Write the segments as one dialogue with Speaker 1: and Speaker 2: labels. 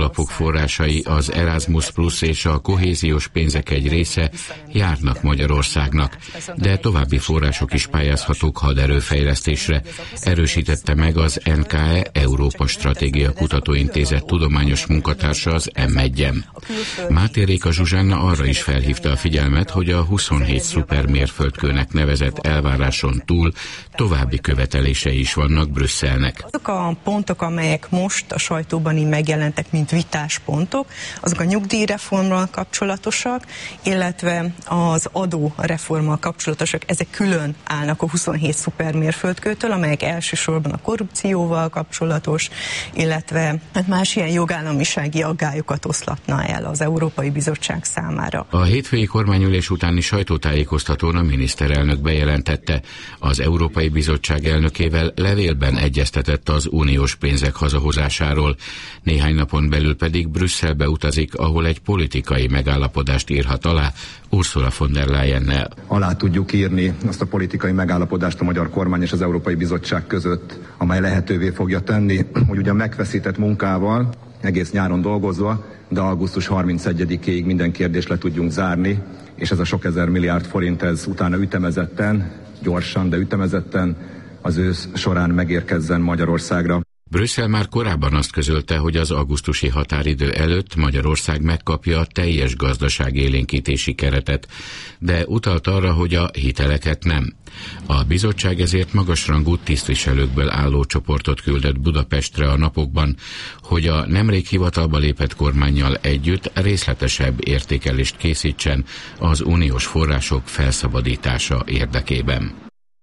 Speaker 1: alapok forrásai, az Erasmus Plus és a kohéziós pénzek egy része járnak Magyarországnak, de további források is pályázhatók haderőfejlesztésre, erősítette meg az NKE Európa Stratégia Kutatóintézet tudományos munkatársa az M1-en. Máté Réka Zsuzsánna arra is felhívta a figyelmet, hogy a 27 szupermérföldkőnek nevezett elváráson túl további követelései is vannak Brüsszelnek.
Speaker 2: Azok a pontok, amelyek most a sajtóban így megjelentek, mint vitáspontok, azok a nyugdíjreformmal kapcsolatosak, illetve az adóreformmal kapcsolatosak, ezek külön állnak a 27 szupermérföldkőtől, amelyek elsősorban a korrupcióval kapcsolatos, illetve más ilyen jogállamisági aggályokat oszlatna el az Európai Bizottság számára.
Speaker 1: A hétfői kormányülés utáni sajtótájékoztatón a miniszterelnök bejelentette, az Európai Bizottság elnökével levélben egyeztetett az uniós pénzek hazahozásáról, néhány napon belül pedig Brüsszelbe utazik, ahol egy politikai megállapodást írhat alá Ursula von der Leyennel.
Speaker 3: Alá tudjuk írni azt a politikai megállapodást a magyar kormány és az Európai Bizottság között, amely lehetővé fogja tenni, hogy ugyan megfeszített munkával, egész nyáron dolgozva, de augusztus 31-ig minden kérdést le tudjunk zárni, és ez a sok ezer milliárd forint, ez utána ütemezetten, gyorsan, de ütemezetten az ősz során megérkezzen Magyarországra.
Speaker 1: Brüsszel már korábban azt közölte, hogy az augusztusi határidő előtt Magyarország megkapja a teljes gazdaságélénkítési keretet, de utalt arra, hogy a hiteleket nem. A bizottság ezért magasrangú tisztviselőkből álló csoportot küldött Budapestre a napokban, hogy a nemrég hivatalba lépett kormánnyal együtt részletesebb értékelést készítsen az uniós források felszabadítása érdekében.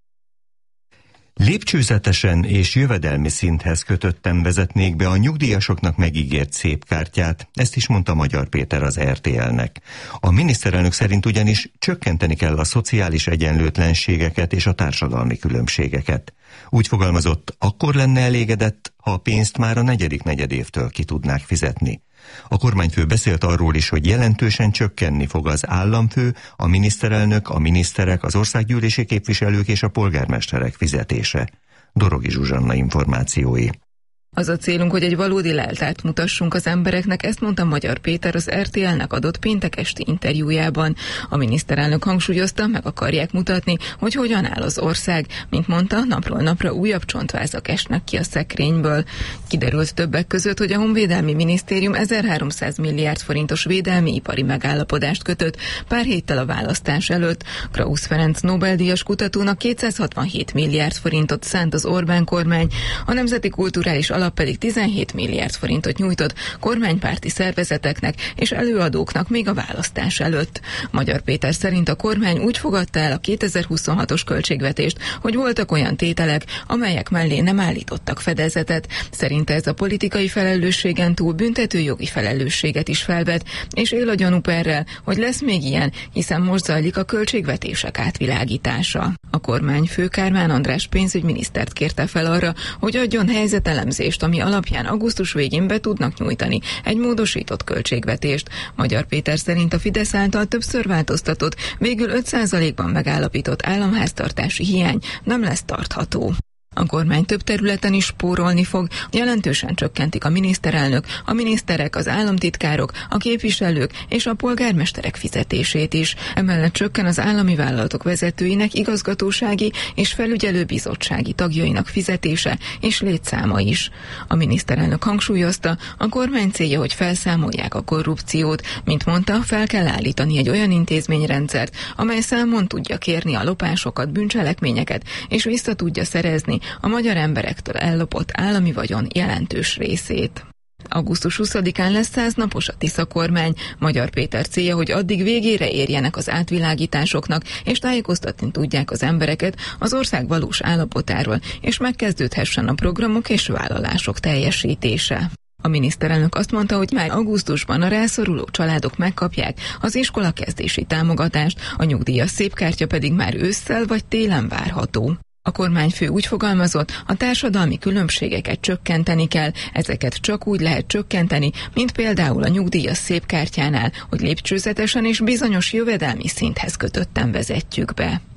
Speaker 4: Lépcsőzetesen és jövedelmi szinthez kötötten vezetnék be a nyugdíjasoknak megígért szép kártyát, ezt is mondta Magyar Péter az RTL-nek. A miniszterelnök szerint ugyanis csökkenteni kell a szociális egyenlőtlenségeket és a társadalmi különbségeket. Úgy fogalmazott, akkor lenne elégedett, ha a pénzt már a negyedik negyedévtől ki tudnák fizetni. A kormányfő beszélt arról is, hogy jelentősen csökkenni fog az államfő, a miniszterelnök, a miniszterek, az országgyűlési képviselők és a polgármesterek fizetése. Dorogi Zsuzsanna információi.
Speaker 5: Az a célunk, hogy egy valódi leltárt mutassunk az embereknek, ezt mondta Magyar Péter az RTL-nek adott péntek esti interjújában. A miniszterelnök hangsúlyozta, meg akarják mutatni, hogy hogyan áll az ország. Mint mondta, napról napra újabb csontvázak esnek ki a szekrényből. Kiderült többek között, hogy a Honvédelmi Minisztérium 1300 milliárd forintos védelmi ipari megállapodást kötött pár héttel a választás előtt. Krausz Ferenc Nobel-díjas kutatónak 267 milliárd forintot szánt az Orbán kormány, a Nemzeti Kulturális Alap pedig 17 milliárd forintot nyújtott kormánypárti szervezeteknek és előadóknak még a választás előtt. Magyar Péter szerint a kormány úgy fogadta el a 2026-os költségvetést, hogy voltak olyan tételek, amelyek mellé nem állítottak fedezetet. Szerinte ez a politikai felelősségen túl büntetőjogi felelősséget is felvet, és él a gyanúperrel, hogy lesz még ilyen, hiszen most zajlik a költségvetések átvilágítása. A kormányfő Kármán András pénzügyminisztert kérte fel arra, hogy adjon helyzetelemzést, ami alapján augusztus végén be tudnak nyújtani egy módosított költségvetést. Magyar Péter szerint a Fidesz által többször változtatott, végül 5%-ban megállapított államháztartási hiány nem lesz tartható. A kormány több területen is spórolni fog, jelentősen csökkentik a miniszterelnök, a miniszterek, az államtitkárok, a képviselők és a polgármesterek fizetését is. Emellett csökken az állami vállalatok vezetőinek igazgatósági és felügyelőbizottsági tagjainak fizetése és létszáma is. A miniszterelnök hangsúlyozta, a kormány célja, hogy felszámolják a korrupciót, mint mondta, fel kell állítani egy olyan intézményrendszert, amely számon tudja kérni a lopásokat, bűncselekményeket és vissza tudja szerezni a magyar emberektől ellopott állami vagyon jelentős részét. Augusztus 20-án lesz 100 napos a Tisza kormány. Magyar Péter célja, hogy addig végére érjenek az átvilágításoknak, és tájékoztatni tudják az embereket az ország valós állapotáról, és megkezdődhessen a programok és vállalások teljesítése. A miniszterelnök azt mondta, hogy már augusztusban a rászoruló családok megkapják az iskolakezdési támogatást, a nyugdíjas szépkártya pedig már ősszel vagy télen várható. A kormányfő úgy fogalmazott, a társadalmi különbségeket csökkenteni kell, ezeket csak úgy lehet csökkenteni, mint például a nyugdíjas szépkártyánál, hogy lépcsőzetesen és bizonyos jövedelmi szinthez kötötten vezetjük be. A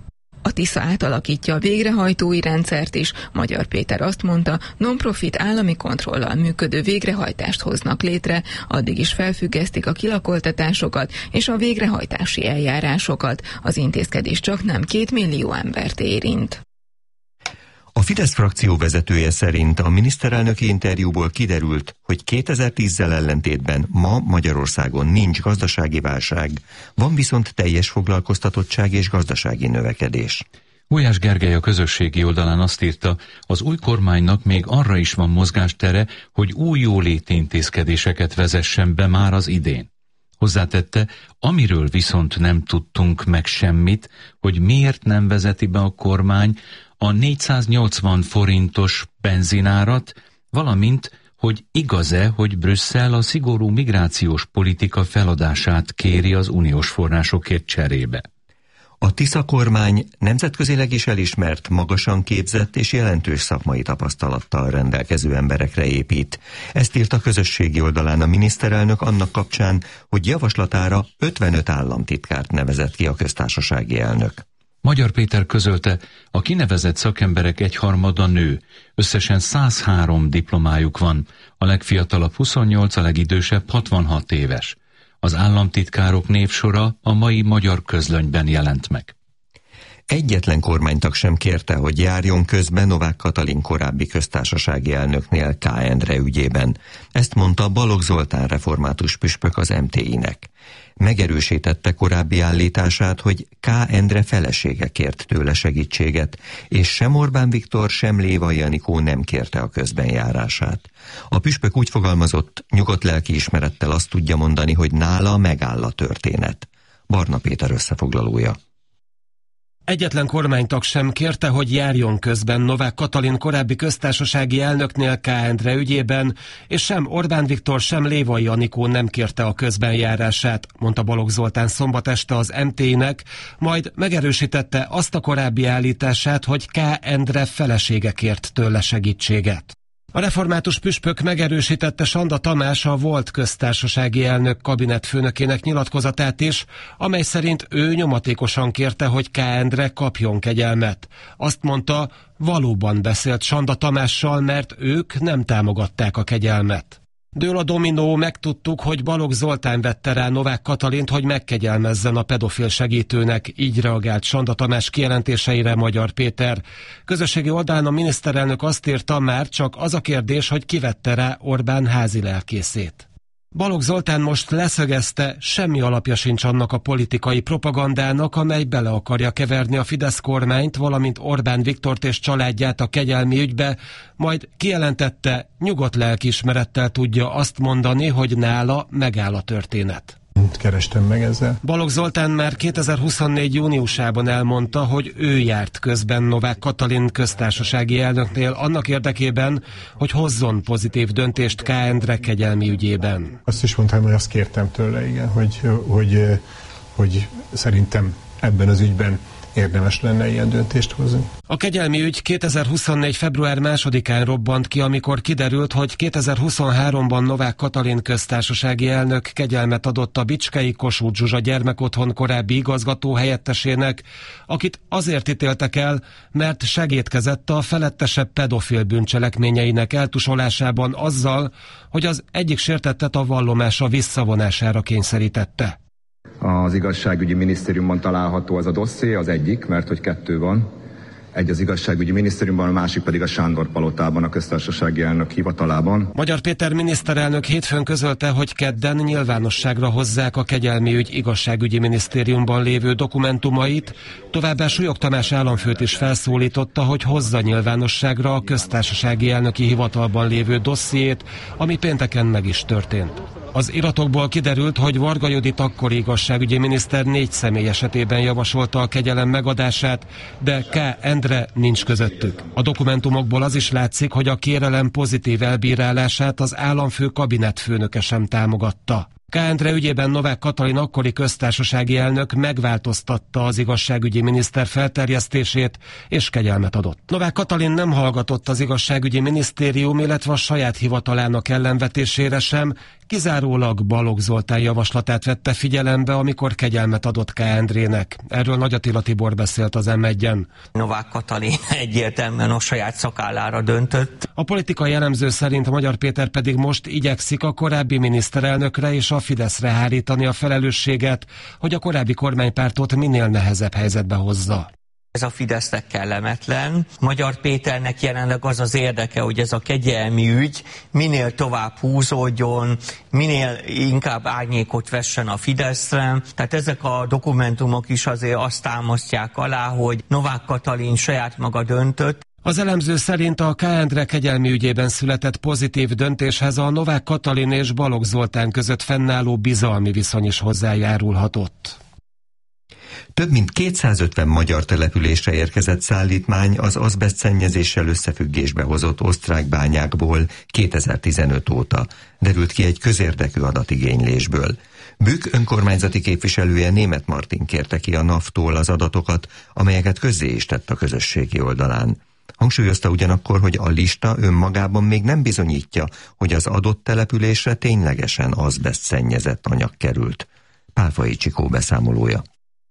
Speaker 5: A Tisza átalakítja a végrehajtói rendszert is. Magyar Péter azt mondta, non-profit állami kontrollal működő végrehajtást hoznak létre, addig is felfüggesztik a kilakoltatásokat és a végrehajtási eljárásokat. Az intézkedés csak nem 2 millió embert érint.
Speaker 4: A Fidesz frakció vezetője szerint a miniszterelnöki interjúból kiderült, hogy 2010-zel ellentétben ma Magyarországon nincs gazdasági válság, van viszont teljes foglalkoztatottság és gazdasági növekedés.
Speaker 6: Gulyás Gergely a közösségi oldalán azt írta, az új kormánynak még arra is van mozgástere, hogy új jóléti intézkedéseket vezessen be már az idén. Hozzátette, amiről viszont nem tudtunk meg semmit, hogy miért nem vezeti be a kormány a 480 forintos benzinárat, valamint, hogy igaz-e, hogy Brüsszel a szigorú migrációs politika feladását kéri az uniós forrásokért cserébe.
Speaker 4: A Tisza kormány nemzetközileg is elismert, magasan képzett és jelentős szakmai tapasztalattal rendelkező emberekre épít. Ezt írt a közösségi oldalán a miniszterelnök annak kapcsán, hogy javaslatára 55 államtitkárt nevezett ki a köztársasági elnök.
Speaker 6: Magyar Péter közölte, a kinevezett szakemberek egyharmada nő, összesen 103 diplomájuk van, a legfiatalabb 28, a legidősebb 66 éves. Az államtitkárok névsora a mai Magyar Közlönyben jelent meg.
Speaker 4: Egyetlen kormánytag sem kérte, hogy járjon közbe Novák Katalin korábbi köztársasági elnöknél K. Endre ügyében. Ezt mondta Balogh Zoltán református püspök az MTI-nek. Megerősítette korábbi állítását, hogy K. Endre felesége kért tőle segítséget, és sem Orbán Viktor, sem Lévai Anikó nem kérte a közbenjárását. A püspök úgy fogalmazott, nyugodt lelkiismerettel azt tudja mondani, hogy nála megáll a történet. Barna Péter összefoglalója.
Speaker 7: Egyetlen kormánytag sem kérte, hogy járjon közben Novák Katalin korábbi köztársasági elnöknél K. Endre ügyében, és sem Orbán Viktor, sem Lévai Anikó nem kérte a közbenjárását, mondta Balogh Zoltán szombat este az MT-nek, majd megerősítette azt a korábbi állítását, hogy K. Endre felesége kért tőle segítséget. A református püspök megerősítette Sanda Tamás, a volt köztársasági elnök kabinetfőnökének nyilatkozatát is, amely szerint ő nyomatékosan kérte, hogy K. Endre kapjon kegyelmet. Azt mondta, valóban beszélt Sanda Tamással, mert ők nem támogatták a kegyelmet. Dől a dominó, megtudtuk, hogy Balogh Zoltán vette rá Novák Katalint, hogy megkegyelmezzen a pedofil segítőnek, így reagált Sanda Tamás kijelentéseire Magyar Péter. Közösségi oldalán a miniszterelnök azt írta, már csak az a kérdés, hogy ki vette rá Orbán házi lelkészét. Balogh Zoltán most leszögezte, semmi alapja sincs annak a politikai propagandának, amely bele akarja keverni a Fidesz kormányt, valamint Orbán Viktort és családját a kegyelmi ügybe, majd kijelentette, nyugodt lelkiismerettel tudja azt mondani, hogy nála megáll a történet.
Speaker 8: Kerestem meg ezzel.
Speaker 7: Balogh Zoltán már 2024. júniusában elmondta, hogy ő járt közben Novák Katalin köztársasági elnöknél annak érdekében, hogy hozzon pozitív döntést K. Endre kegyelmi ügyében.
Speaker 8: Azt is mondtam, hogy azt kértem tőle, igen, hogy szerintem ebben az ügyben érdemes lenne ilyen döntést hozni.
Speaker 7: A kegyelmi ügy 2024. február 2-án robbant ki, amikor kiderült, hogy 2023-ban Novák Katalin köztársasági elnök kegyelmet adott a bicskei Kossuth Zsuzsa gyermekotthon korábbi igazgató helyettesének, akit azért ítéltek el, mert segédkezett a felettese pedofil bűncselekményeinek eltusolásában azzal, hogy az egyik sértettet a vallomása visszavonására kényszerítette.
Speaker 3: Az igazságügyi minisztériumban található az a dosszié, az egyik, mert hogy 2 van. Egy az igazságügyi minisztériumban, a másik pedig a Sándor palotában, a köztársasági elnök hivatalában.
Speaker 7: Magyar Péter miniszterelnök hétfőn közölte, hogy kedden nyilvánosságra hozzák a kegyelmi ügy igazságügyi minisztériumban lévő dokumentumait, továbbá Súlyog Tamás államfőt is felszólította, hogy hozza nyilvánosságra a köztársasági elnöki hivatalban lévő dossziét, ami pénteken meg is történt. Az iratokból kiderült, hogy Varga Judit akkori igazságügyi miniszter 4 személy esetében javasolta a kegyelem megadását, de K. Endre nincs közöttük. A dokumentumokból az is látszik, hogy a kérelem pozitív elbírálását az államfő kabinetfőnöke sem támogatta. K. Endre ügyében Novák Katalin akkori köztársasági elnök megváltoztatta az igazságügyi miniszter felterjesztését, és kegyelmet adott. Novák Katalin nem hallgatott az igazságügyi minisztérium, illetve a saját hivatalának ellenvetésére sem, kizárólag Balogh Zoltán javaslatát vette figyelembe, amikor kegyelmet adott K. Endrének. Erről Nagy Attila Tibor beszélt az M1-en.
Speaker 9: Novák Katalin egyértelműen a saját szakállára döntött.
Speaker 7: A politikai elemző szerint Magyar Péter pedig most igyekszik a korábbi miniszterelnökre és a Fideszre hárítani a felelősséget, hogy a korábbi kormánypártot minél nehezebb helyzetbe hozza.
Speaker 9: Ez a Fidesznek kellemetlen. Magyar Péternek jelenleg az az érdeke, hogy ez a kegyelmi ügy minél tovább húzódjon, minél inkább árnyékot vessen a Fideszre. Tehát ezek a dokumentumok is azért azt támasztják alá, hogy Novák Katalin saját maga döntött.
Speaker 7: Az elemző szerint a K. Endre kegyelmi ügyében született pozitív döntéshez a Novák Katalin és Balogh Zoltán között fennálló bizalmi viszony is hozzájárulhatott.
Speaker 4: Több mint 250 magyar településre érkezett szállítmány az azbesztszennyezéssel összefüggésbe hozott osztrák bányákból 2015 óta, derült ki egy közérdekű adatigénylésből. Bükk önkormányzati képviselője Németh Martin kérte ki a NAV-tól az adatokat, amelyeket közzé is tett a közösségi oldalán. Hangsúlyozta ugyanakkor, hogy a lista önmagában még nem bizonyítja, hogy az adott településre ténylegesen azbesztszennyezett anyag került. Pálfai Csikó beszámolója.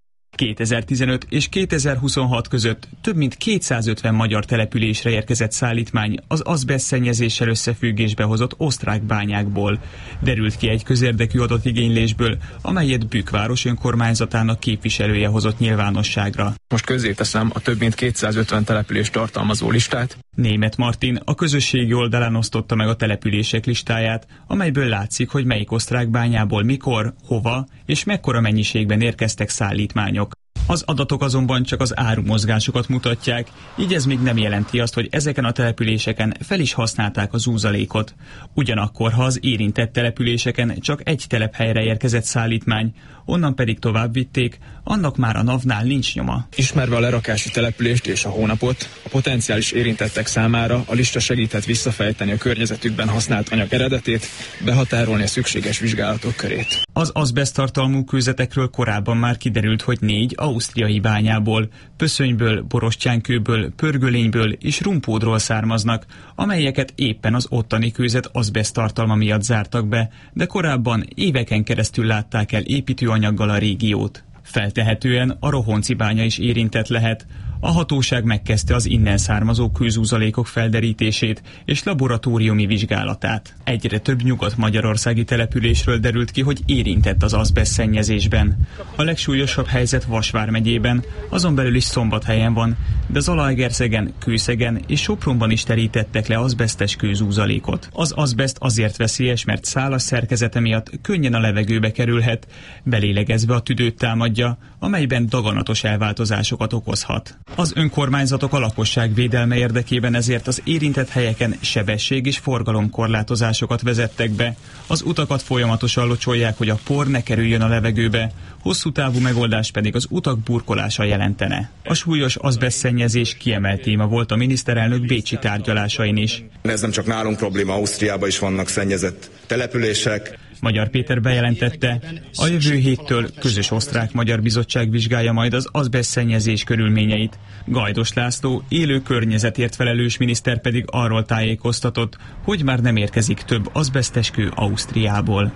Speaker 10: 2015 és 2026 között több mint 250 magyar településre érkezett szállítmány az azbesztszennyezéssel összefüggésbe hozott osztrák bányákból. Derült ki egy közérdekű adatigénylésből, amelyet Bükk város önkormányzatának képviselője hozott nyilvánosságra.
Speaker 11: Most közzéteszem a több mint 250 települést tartalmazó listát.
Speaker 10: Németh Martin a közösségi oldalán osztotta meg a települések listáját, amelyből látszik, hogy melyik osztrák bányából mikor, hova és mekkora mennyiségben érkeztek szállítmányok. Az adatok azonban csak az árumozgásokat mutatják, így ez még nem jelenti azt, hogy ezeken a településeken fel is használták az úzalékot. Ugyanakkor, ha az érintett településeken csak egy telephelyre érkezett szállítmány, onnan pedig tovább vitték, annak már a NAV-nál nincs nyoma.
Speaker 11: Ismerve a lerakási települést és a hónapot, a potenciális érintettek számára a lista segített visszafejteni a környezetükben használt anyag eredetét, behatárolni a szükséges vizsgálatok körét.
Speaker 10: Az azbeszttartalmú kőzetekről korábban már kiderült, hogy 4 ausztriai bányából, Pöszönyből, Borostyánkőből, Pörgölényből és Rumpódról származnak, amelyeket éppen az ottani kőzet azbeszttartalma miatt zártak be, de korábban éveken keresztül látták el építőanyaggal a régiót. Feltehetően a Rohonci bánya is érintett lehet. A hatóság megkezdte az innen származó kőzúzalékok felderítését és laboratóriumi vizsgálatát. Egyre több nyugat-magyarországi településről derült ki, hogy érintett az azbesztszennyezésben. A legsúlyosabb helyzet Vas vármegyében, azon belül is Szombathelyen van, de Zalaegerszegen, Kőszegen és Sopronban is terítettek le azbesztes kőzúzalékot. Az azbeszt azért veszélyes, mert szálas szerkezete miatt könnyen a levegőbe kerülhet, belélegezve a tüdőt támadja, amelyben daganatos elváltozásokat okozhat. Az önkormányzatok a lakosság védelme érdekében ezért az érintett helyeken sebesség- és forgalomkorlátozásokat vezettek be. Az utakat folyamatosan locsolják, hogy a por ne kerüljön a levegőbe, hosszú távú megoldás pedig az utak burkolása jelentene. A súlyos azbesztszennyezés kiemelt téma volt a miniszterelnök bécsi tárgyalásain is.
Speaker 12: Ez nem csak nálunk probléma, Ausztriában is vannak szennyezett települések.
Speaker 10: Magyar Péter bejelentette, a jövő héttől közös osztrák-magyar bizottság vizsgálja majd az azbesztszennyezés körülményeit. Gajdos László, élő környezetért felelős miniszter pedig arról tájékoztatott, hogy már nem érkezik több azbesztes kő Ausztriából.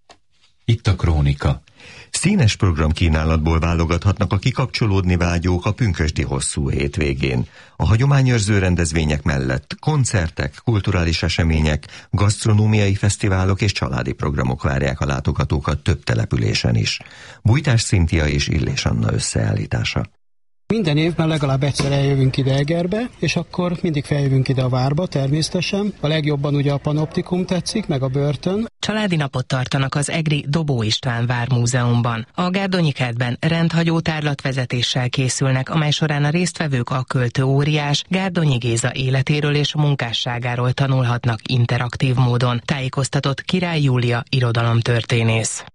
Speaker 6: Itt a Krónika.
Speaker 4: Színes programkínálatból válogathatnak a kikapcsolódni vágyók a pünkösdi hosszú hétvégén. A hagyományőrző rendezvények mellett koncertek, kulturális események, gasztronómiai fesztiválok és családi programok várják a látogatókat több településen is. Bújtás Szintia és Illés Anna összeállítása.
Speaker 13: Minden évben legalább egyszer eljövünk ide Egerbe, és akkor mindig feljövünk ide a várba természetesen. A legjobban ugye a Panoptikum tetszik, meg a börtön.
Speaker 14: Családi napot tartanak az egri Dobó István Vármúzeumban. A Gárdonyi kertben rendhagyó tárlatvezetéssel készülnek, amely során a résztvevők a költő óriás Gárdonyi Géza életéről és munkásságáról tanulhatnak interaktív módon, tájékoztatott Király Júlia irodalomtörténész.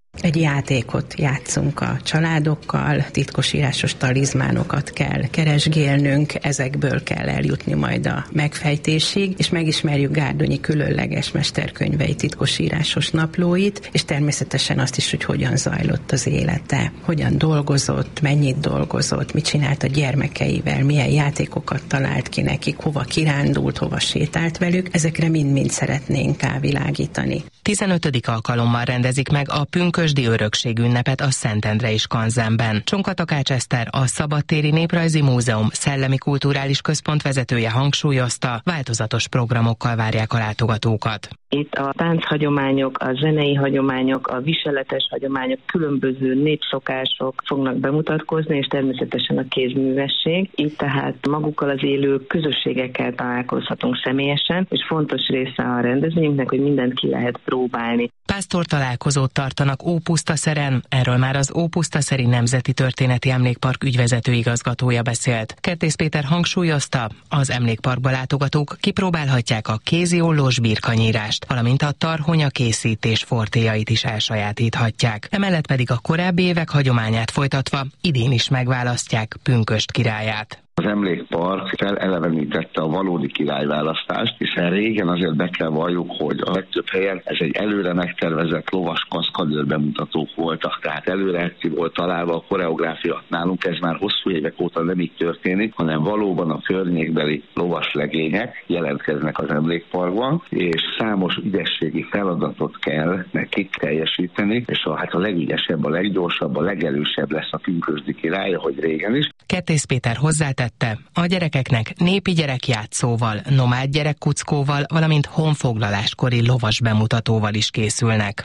Speaker 15: Egy játékot játszunk a családokkal, titkosírásos talizmánokat kell keresgélnünk, ezekből kell eljutni majd a megfejtésig, és megismerjük Gárdonyi különleges mesterkönyvei, titkosírásos naplóit, és természetesen azt is, hogy hogyan zajlott az élete, hogyan dolgozott, mennyit dolgozott, mit csinált a gyermekeivel, milyen játékokat talált ki nekik, hova kirándult, hova sétált velük, ezekre mind-mind szeretnénk rávilágítani.
Speaker 14: 15. alkalommal rendezik meg a pünkösdi örökségünnepet a Szentendrei Skanzenben. Csonka Takács Eszter, a Szabadtéri Néprajzi Múzeum Szellemi Kulturális Központ vezetője hangsúlyozta, változatos programokkal várják a látogatókat.
Speaker 16: Itt a tánchagyományok, a zenei hagyományok, a viseletes hagyományok, különböző népszokások fognak bemutatkozni, és természetesen a kézművesség. Itt tehát magukkal az élő közösségekkel találkozhatunk személyesen, és fontos része a rendezvényünknek, hogy mindent ki lehet próbálni.
Speaker 14: Pásztor találkozót tartanak Ópusztaszeren, erről már az Ópusztaszeri Nemzeti Történeti Emlékpark ügyvezető igazgatója beszélt. Kertész Péter hangsúlyozta, az emlékparkba látogatók kipróbálhatják a kéziollós birkanyírást, valamint a tarhonya készítés fortéjait is elsajátíthatják. Emellett pedig a korábbi évek hagyományát folytatva idén is megválasztják Pünkösd királyát.
Speaker 17: Az emlékpark felelevenítette a valódi királyválasztást, hiszen régen azért be kell valljuk, hogy a legtöbb helyen ez egy előre megtervezett lovas kaszkadőr bemutatók voltak, tehát előre ki volt találva a koreográfia. Nálunk ez már hosszú évek óta nem így történik, hanem valóban a környékbeli lovas legények jelentkeznek az emlékparkban, és számos ügyességi feladatot kell nekik teljesíteni, és a legügyesebb, a leggyorsabb, a legerősebb lesz a pünkösdi király, ahogy régen is.
Speaker 14: Kertész Péter hozzátette, a gyerekeknek népi gyerekjátszóval, nomád gyerekkuckóval, valamint honfoglaláskori lovas bemutatóval is készülnek.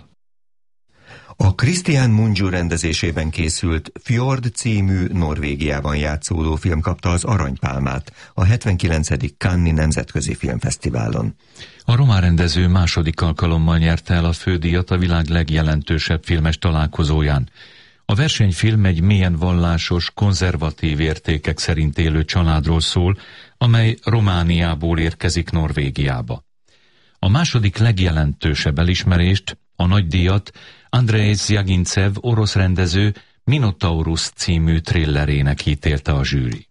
Speaker 4: A Christian Mungiu rendezésében készült Fjord című Norvégiában játszódó film kapta az Aranypálmát a 79. Cannes-i Nemzetközi Filmfesztiválon.
Speaker 6: A román rendező második alkalommal nyerte el a fődíjat a világ legjelentősebb filmes találkozóján. A versenyfilm egy mélyen vallásos, konzervatív értékek szerint élő családról szól, amely Romániából érkezik Norvégiába. A második legjelentősebb elismerést, a nagydíjat Andrej Zjagincev orosz rendező Minotaurus című thrillerének ítélte a zsűri.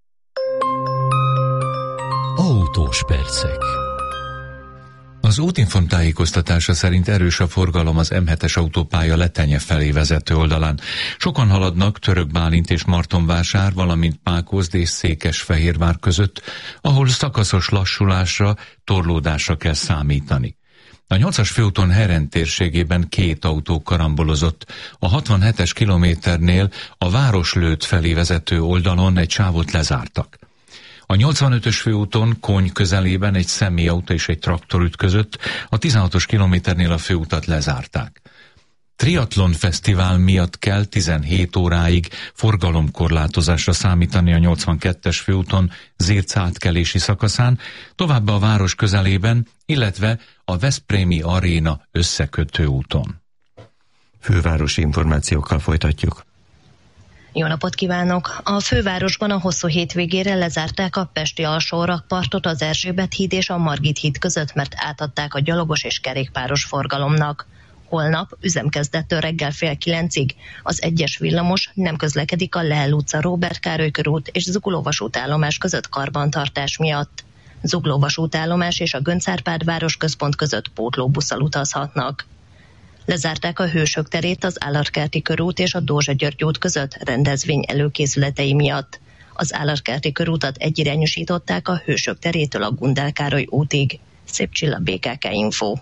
Speaker 18: Autós percek.
Speaker 6: Az Útinform tájékoztatása szerint erős a forgalom az M7-es autópálya Letenye felé vezető oldalán. Sokan haladnak Török Bálint és Martonvásár, valamint Pákozd és Székesfehérvár között, ahol szakaszos lassulásra, torlódásra kell számítani. A 8-as főúton Heren térségében 2 autó karambolozott. A 67-es kilométernél a Városlőd felé vezető oldalon egy sávot lezártak. A 85-ös főúton Kony közelében egy személyautó és egy traktor ütközött, a 16-os kilométernél a főutat lezárták. Triatlon fesztivál miatt kell 17 óráig forgalomkorlátozásra számítani a 82-es főúton Zirc átkelési szakaszán, továbbá a város közelében, illetve a Veszprémi Aréna összekötő úton.
Speaker 4: Fővárosi információkkal folytatjuk.
Speaker 19: Jó napot kívánok! A fővárosban a hosszú hétvégére lezárták a pesti alsó rakpartot az Erzsébet híd és a Margit híd között, mert átadták a gyalogos és kerékpáros forgalomnak. Holnap üzemkezdettől reggel 8:30 az 1-es villamos nem közlekedik a Lehel utca, Róbert Károly körút és Zugló vasútállomás között karbantartás miatt. Zugló vasútállomás és a Göncz Árpád városközpont között pótlóbusszal utazhatnak. Lezárták a Hősök terét az Állartkerti körút és a Dózsa György út között rendezvény előkészületei miatt. Az Állartkerti körútat egyirányosították a Hősök terétől a Gundel Károly útig. Szép Csilla, BKK Info.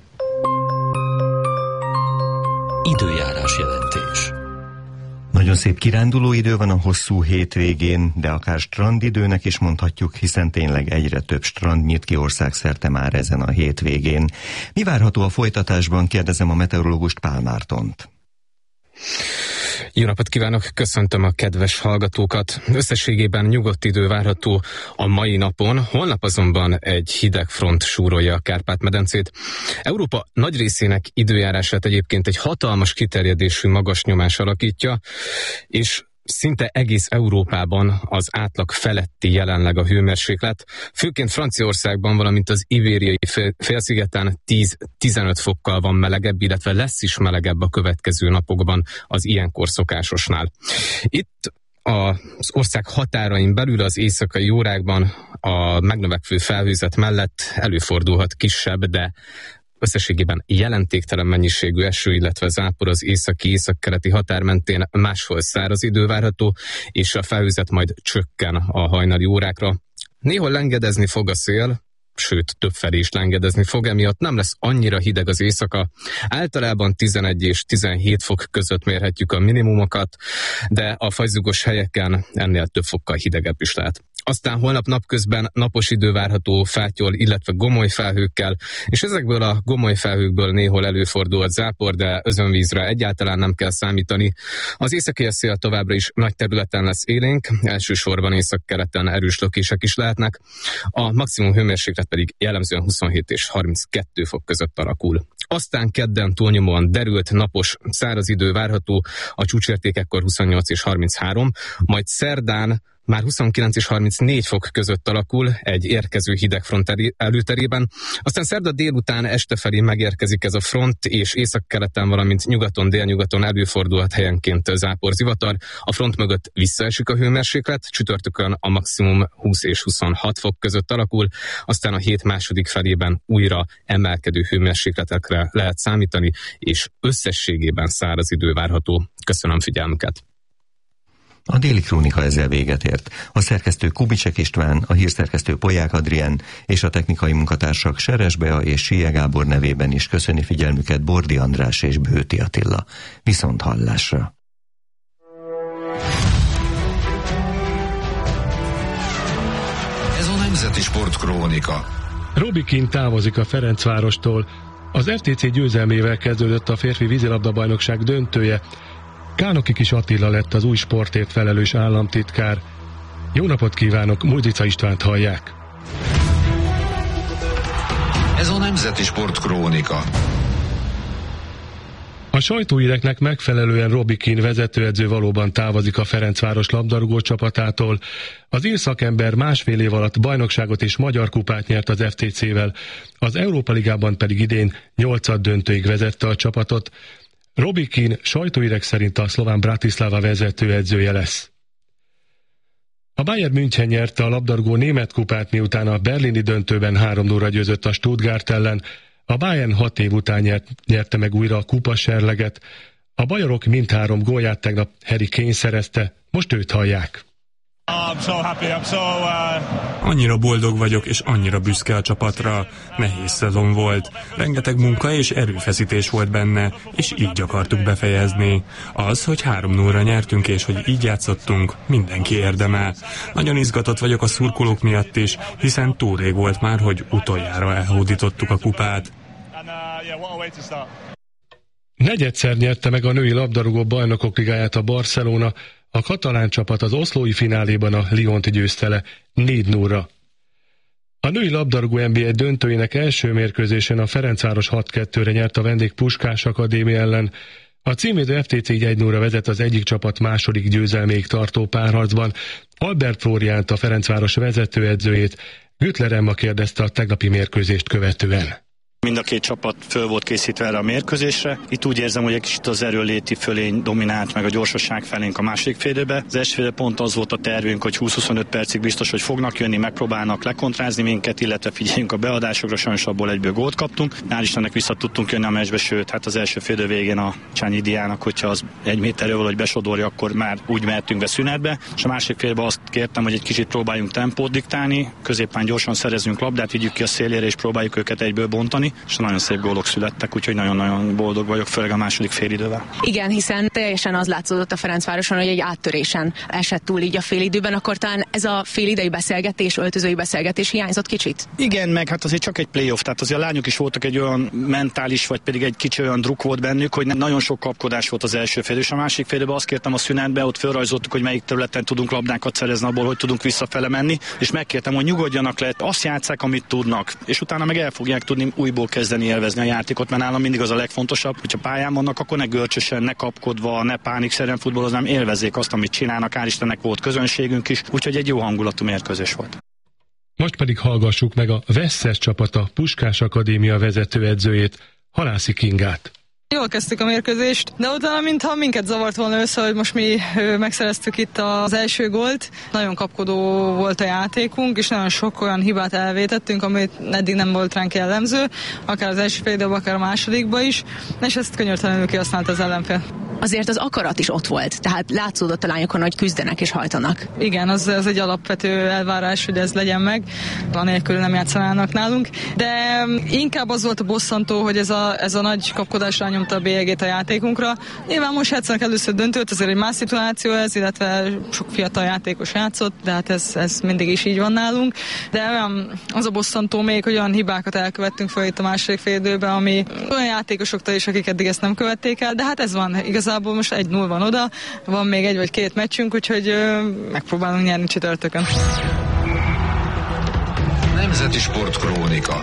Speaker 18: Időjárás jelentés.
Speaker 4: Nagyon szép kiránduló idő van a hosszú hétvégén, de akár strandidőnek is mondhatjuk, hiszen tényleg egyre több strand nyit ki országszerte már ezen a hétvégén. Mi várható a folytatásban, kérdezem a meteorológust, Pál Mártont.
Speaker 20: Jó napot kívánok, köszöntöm a kedves hallgatókat. Összességében nyugodt idő várható a mai napon, holnap azonban egy hideg front súrolja a Kárpát-medencét. Európa nagy részének időjárását egyébként egy hatalmas kiterjedésű magas nyomás alakítja, és szinte egész Európában az átlag feletti jelenleg a hőmérséklet, főként Franciaországban, valamint az Ibériai félszigeten 10-15 fokkal van melegebb, illetve lesz is melegebb a következő napokban az ilyenkor szokásosnál. Itt az ország határain belül az éjszakai órákban a megnövekvő felhőzet mellett előfordulhat kisebb, de összességében jelentéktelen mennyiségű eső, illetve zápor az északi-északkeleti határ mentén máshol száraz idő várható, és a felhőzet majd csökken a hajnali órákra. Néhol lengedezni fog a szél, sőt, többfelé is lengedezni fog, emiatt nem lesz annyira hideg az éjszaka. Általában 11 és 17 fok között mérhetjük a minimumokat, de a fajzugos helyeken ennél több fokkal hidegebb is lehet. Aztán holnap napközben napos idő várható fáttyol, illetve gomoly felhőkkel, és ezekből a gomoly felhőkből néhol előfordul zápor, de özönvízre egyáltalán nem kell számítani. Az északi szél továbbra is nagy területen lesz élénk, elsősorban északkeleten erős lökések is lehetnek, a maximum hőmérséklet pedig jellemzően 27 és 32 fok között alakul. Aztán kedden túlnyomóan derült, napos, száraz idő várható, a csúcsértékekkor 28 és 33, majd szerdán már 29 és 34 fok között alakul egy érkező hidegfront előterében. Aztán szerda délután este felé megérkezik ez a front, és északkeleten, valamint nyugaton, délnyugaton előfordulhat helyenként záporzivatar. A front mögött visszaesik a hőmérséklet, csütörtökön a maximum 20 és 26 fok között alakul, aztán a hét második felében újra emelkedő hőmérsékletekre lehet számítani, és összességében száraz idő várható. Köszönöm figyelmüket!
Speaker 4: A déli krónika ezzel véget ért. A szerkesztő Kubicsek István, a hírszerkesztő Polyák Adrien és a technikai munkatársak Seres Bea és Sille Gábor nevében is köszöni figyelmüket Bordi András és Bőti Attila. Viszont hallásra!
Speaker 18: Ez a Nemzeti Sport Krónika.
Speaker 21: Robbie Keane távozik a Ferencvárostól. Az FTC győzelmével kezdődött a férfi vízilabda-bajnokság döntője. Kánoki Kis Attila lett az új sportért felelős államtitkár. Jó napot kívánok, Mújzica Istvánt hallják.
Speaker 18: Ez a Nemzeti Sport Krónika.
Speaker 21: A sajtóhíreknek megfelelően Robbie Keane vezetőedző valóban távozik a Ferencváros labdarúgó csapatától. Az ír szakember másfél év alatt bajnokságot és magyar kupát nyert az FTC-vel, az Európa Ligában pedig idén 8. döntőig vezette a csapatot. Robbie Keane sajtóhírek szerint a szlován Bratislava vezetőedzője lesz. A Bayern München nyerte a labdarúgó német kupát, miután a berlini döntőben 3-0-ra győzött a Stuttgart ellen. A Bayern 6 év után nyerte meg újra a kupaserleget. A bajorok mindhárom gólját tegnap Harry Kane szerezte, most őt hallják.
Speaker 22: Annyira boldog vagyok, és annyira büszke a csapatra. Nehéz szezon volt. Rengeteg munka és erőfeszítés volt benne, és így akartuk befejezni. Az, hogy 3-0-ra nyertünk, és hogy így játszottunk, mindenki érdemel. Nagyon izgatott vagyok a szurkolók miatt is, hiszen túl rég volt már, hogy utoljára elhódítottuk a kupát.
Speaker 21: Negyedszer nyerte meg a női labdarúgó bajnokok ligáját a Barcelona. A katalán csapat az oszlói fináléban a Lyont győzte le 4-0-ra. A női labdarúgó NBA döntőjének első mérkőzésen a Ferencváros 6-2-re nyert a vendég Puskás Akadémia ellen. A címvédő FTC 1-0-ra vezet az egyik csapat második győzelméig tartó párharcban. Albert Flóriánt, a Ferencváros vezetőedzőjét Güttler Emma kérdezte a tegnapi mérkőzést követően.
Speaker 23: Mind a két csapat föl volt készítve erre a mérkőzésre. Itt úgy érzem, hogy egy kicsit az erőléti fölény dominált, meg a gyorsaság felénk a második félidőbe. Az első félidő pont az volt a tervünk, hogy 20-25 percig biztos, hogy fognak jönni, megpróbálnak lekontrázni minket, illetve figyeljünk a beadásokra, sajnos abból egyből gólt kaptunk. Hál' Istennek vissza tudtunk jönni a meccsbe, sőt, hát az első félidő végén a Csányi Diának, hogyha az 1 méterről valahogy besodorja, akkor már úgy mehetünk be szünetbe. És a másik félben azt kértem, hogy egy kicsit próbáljunk tempót diktálni, középen gyorsan szerezünk labdát, vigyük ki a szélére és próbáljuk őket egyből bontani. És nagyon szép gólok születtek, úgyhogy nagyon-nagyon boldog vagyok, főleg a második félidővel.
Speaker 24: Igen, hiszen teljesen az látszódott a Ferencvároson, hogy egy áttörésen esett túl így a félidőben, akkor talán ez a félidei beszélgetés, öltözői beszélgetés hiányzott kicsit?
Speaker 23: Igen, meg hát azért csak egy playoff, tehát azért a lányok is voltak egy olyan mentális, vagy pedig egy kicsi olyan druk volt bennük, hogy nagyon sok kapkodás volt az első félidő, és a másik félidőben azt kértem a szünetbe, ott felrajzoltuk, hogy melyik területen tudunk labdákat szerezni, abból hogy tudunk visszafele menni, és megkértem, hogy nyugodjanak le, azt játsszák, amit tudnak, és utána meg el fogják tudni új újból kezdeni élvezni a játékot, mert nálam mindig az a legfontosabb, hogyha pályán vannak, akkor ne görcsösen, ne kapkodva, ne pánikszerűen futballozni, hanem élvezzék azt, amit csinálnak. Hál' Istennek volt közönségünk is, úgyhogy egy jó hangulatú mérkőzés volt.
Speaker 21: Most pedig hallgassuk meg a Veszes csapata Puskás Akadémia vezetőedzőjét, Halászi Kingát.
Speaker 1: Jól kezdtük a mérkőzést, de utána mintha minket zavart volna össze, hogy most mi megszereztük itt az első gólt. Nagyon kapkodó volt a játékunk, és nagyon sok olyan hibát elvétettünk, amit eddig nem volt ránk jellemző, akár az első fél időben, akár a másodikban is, és ezt könyörtelenül kihasznált az ellenfél.
Speaker 24: Azért az akarat is ott volt, tehát látszódott a lányokon, hogy küzdenek és hajtanak.
Speaker 1: Igen, az egy alapvető elvárás, hogy ez legyen meg, anélkül nem játszanának nálunk, de inkább az volt a bosszantó, hogy ez a nagy kapkodás rányomta a bélyegét a játékunkra. Nyilván most játszanak először döntőt, azért egy más szituáció ez, illetve sok fiatal játékos játszott, de hát ez mindig is így van nálunk. De az a bosszantó még, hogy olyan hibákat elkövettünk fel itt a második fél időben, ami olyan játékosoktól is, akik eddig ezt nem követték el, de hát ez van. Igazából most 1-0 van oda, van még 1 vagy 2 meccsünk, úgyhogy megpróbálunk nyerni csütörtökön.
Speaker 18: Nemzeti Sport Krónika.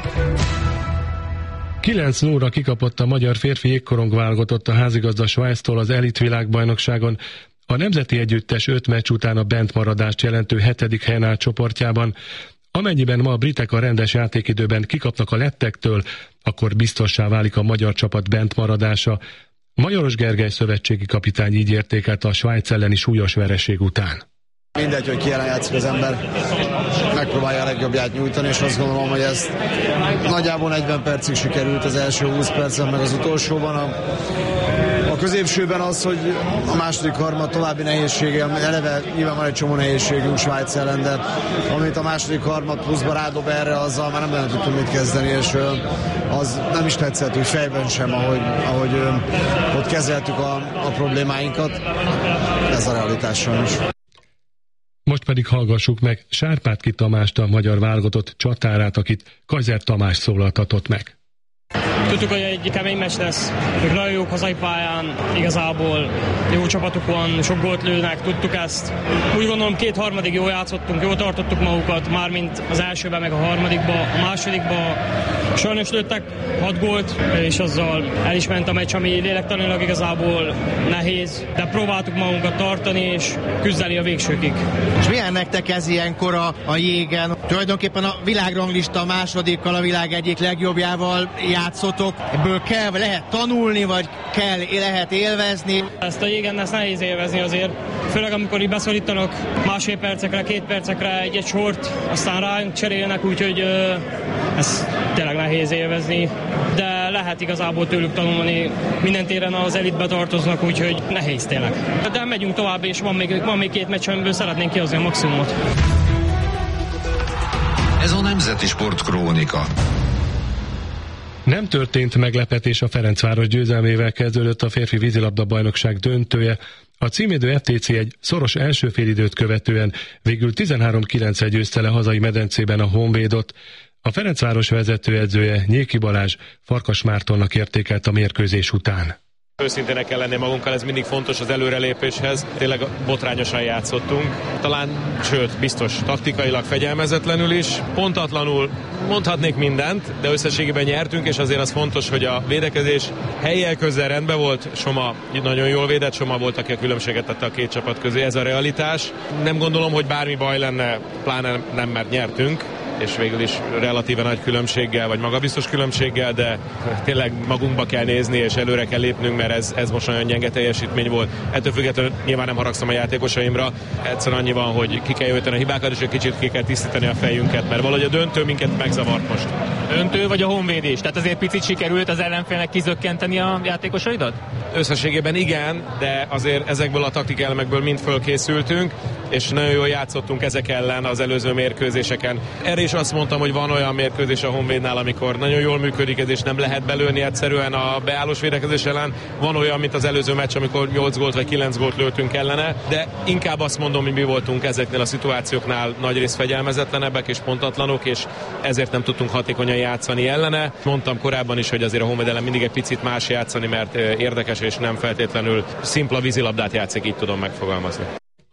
Speaker 21: 9-0-ra kikapott a magyar férfi jégkorong válogatott a házigazda Svájctól az elit világbajnokságon. A nemzeti együttes 5 meccs után a bentmaradást jelentő 7. helyen áll csoportjában. Amennyiben ma a britek a rendes játékidőben kikapnak a lettektől, akkor biztossá válik a magyar csapat bentmaradása. Magyaros Gergely szövetségi kapitány így értékelte a Svájc elleni súlyos vereség után.
Speaker 2: Mindegy, hogy ki ellen játszik az ember, megpróbálja a legjobbját nyújtani, és azt gondolom, hogy ez nagyjából 40 percig sikerült, az első 20 percen, meg az utolsóban. A középsőben az, hogy a második harmad további nehézsége, eleve nyilván van egy csomó nehézségünk Svájc ellen, de amit a második harmad pluszba rádob erre, azzal már nem tudtunk mit kezdeni, és az nem is tetszett, hogy fejben sem, ahogy ott kezeltük a problémáinkat. Ez a realitás sajnos.
Speaker 21: Most pedig hallgassuk meg Sárpátki Tamást, a magyar válogatott csatárát, akit Kaiser Tamás szólaltatott meg.
Speaker 5: Tudtuk, hogy egy kemény meccs lesz, ők nagyon jók hazai pályán, igazából jó csapatuk van, sok gólt lőnek, tudtuk ezt. Úgy gondolom 2 harmadig jól játszottunk, jól tartottuk magukat, mármint az elsőben, meg a harmadikban, a másodikban sajnos lőttek 6 gólt, és azzal el is ment a meccs, ami lélektanilag igazából nehéz, de próbáltuk magunkat tartani, és küzdeni a végsőkig.
Speaker 8: És milyen nektek ez ilyenkor a jégen? Tulajdonképpen a világranglista a másodikkal, a világ egyik legjobbjával játszotok. Ebből kell, vagy lehet tanulni, vagy lehet élvezni?
Speaker 5: Ezt a jégen ezt nehéz élvezni azért. Főleg amikor így beszorítanak másfél percekre, 2 percekre egy sort, aztán ránk cserélnek, úgyhogy ez tényleg nehéz élvezni. De lehet igazából tőlük tanulni. Minden téren az elitbe tartoznak, úgyhogy nehéz tényleg. De megyünk tovább, és van még 2 meccs, amiből szeretnénk kihozni a maximumot.
Speaker 18: Ez a Nemzeti Sport Krónika.
Speaker 21: Nem történt meglepetés, a Ferencváros győzelmével kezdődött a férfi vízilabda bajnokság döntője. A címvédő FTC egy szoros első félidőt követően végül 13-9-re győzte le hazai medencében a Honvédot. A Ferencváros vezetőedzője, Nyéki Balázs Farkas Mártonnak értékelt a mérkőzés után.
Speaker 25: Őszintének kell lenni magunkkal, ez mindig fontos az előrelépéshez. Tényleg botrányosan játszottunk. Talán, sőt, biztos taktikailag fegyelmezetlenül is. Pontatlanul mondhatnék mindent, de összességében nyertünk, és azért az fontos, hogy a védekezés hellyel közel rendben volt. Soma nagyon jól védett, Soma volt, aki a különbséget tette a 2 csapat közé. Ez a realitás. Nem gondolom, hogy bármi baj lenne, pláne nem, mert nyertünk, és végül is relatíve nagy különbséggel, vagy magabiztos különbséggel, de tényleg magunkba kell nézni, és előre kell lépnünk, mert ez most nagyon gyenge teljesítmény volt. Ettől függetlenül nyilván nem haragszom a játékosaimra, egyszerűen annyi van, hogy ki kell jöjteni a hibákat, és egy kicsit ki kell tisztítani a fejünket, mert valahogy a döntő minket megzavart most.
Speaker 26: Döntő vagy a honvédés? Tehát azért picit sikerült az ellenfélnek kizökkenteni a játékosaidat?
Speaker 25: Összességében igen, de azért ezekből a taktikálemekből mind fölkészültünk, és nagyon jól játszottunk ezek ellen az előző mérkőzéseken. Erre is azt mondtam, hogy van olyan mérkőzés a Honvédnál, amikor nagyon jól működik ez, és nem lehet belőni egyszerűen a beállós védekezés ellen. Van olyan, mint az előző meccs, amikor 8 gólt vagy 9 gólt lőttünk ellene, de inkább azt mondom, hogy mi voltunk ezeknél a szituációknál nagyrészt fegyelmezetlenebbek és pontatlanok, és ezért nem tudtunk hatékonyan játszani ellene. Mondtam korábban is, hogy azért a Honvéd ellen mindig egy picit más játszani, mert érdekes és nem feltétlenül szimpla vízilabdát játszik, így tudom megfogalmazni.
Speaker 21: A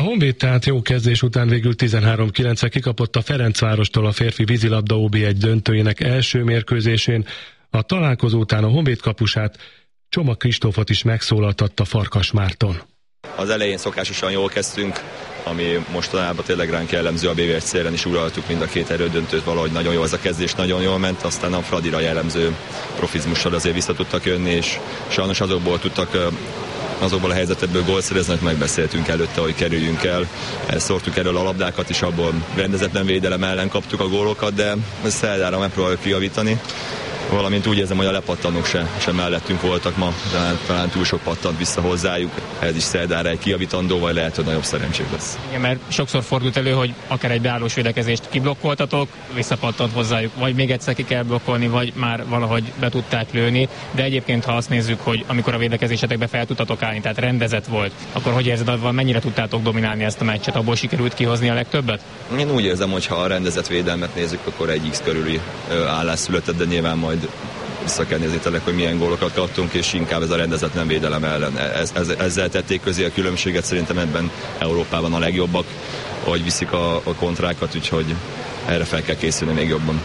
Speaker 21: Honvéd tehát jó kezdés után végül 13-9-re kikapott a Ferencvárostól a férfi vízilabda OB1 döntőjének első mérkőzésén. A találkozó után a Honvéd kapusát, Csoma Kristófot is megszólaltatta Farkas Márton.
Speaker 3: Az elején szokásosan jól kezdtünk, ami mostanában tényleg ránk jellemző, a BVS téren is uraltuk mind a két erődöntőt, valahogy nagyon jó ez a kezdés, nagyon jól ment, aztán a Fradira jellemző profizmussal azért vissza tudtak jönni, és sajnos azokból a helyzetekből gólt szerezni, hogy megbeszéltünk előtte, hogy kerüljünk el. Szórtuk elől a labdákat, és abból rendezetlen védelem ellen kaptuk a gólokat, de szerdára megpróbáljuk kijavítani. Valamint úgy érzem, hogy a lepattanók se mellettünk voltak ma, talán túl sok pattant vissza hozzájuk. Ez is szerdára egy kijavítandó, vagy lehet, hogy nagyobb szerencség lesz.
Speaker 26: Igen, mert sokszor fordult elő, hogy akár egy beállós védekezést kiblokkoltatok, visszapattant hozzájuk, vagy még egyszer ki kell blokkolni, vagy már valahogy be tudták lőni. De egyébként, ha azt nézzük, hogy amikor a védekezésetekbe fel tudtatok állni, tehát rendezett volt, akkor hogy érzed, mennyire tudtátok dominálni ezt a meccset, abból sikerült kihozni a legtöbbet?
Speaker 3: Én úgy érzem, hogy ha a rendezett védelmet nézzük, akkor egy X körüli állás született, de nyilván majd vissza kell nézni tényleg, hogy milyen gólokat kaptunk, és inkább ez a rendezetlen védelem ellen. Ezzel tették közé a különbséget, szerintem ebben Európában a legjobbak, hogy viszik a kontrákat, úgyhogy erre fel kell készülni még jobban.